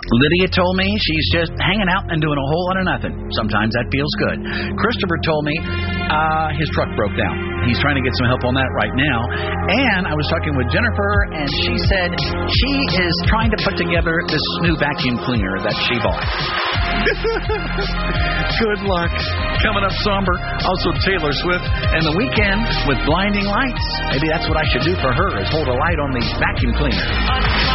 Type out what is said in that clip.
Lydia told me she's just hanging out and doing a whole lot of nothing. Sometimes that feels good. Christopher told me his truck broke down. He's trying to get some help on that right now. And I was talking with Jennifer, and she said she is trying to put together this new vacuum cleaner that she bought. Good luck. Coming up, Somber. Also Taylor Swift and The Weeknd with Blinding Lights. Maybe that's what I should do for her, is hold a light on the vacuum cleaner.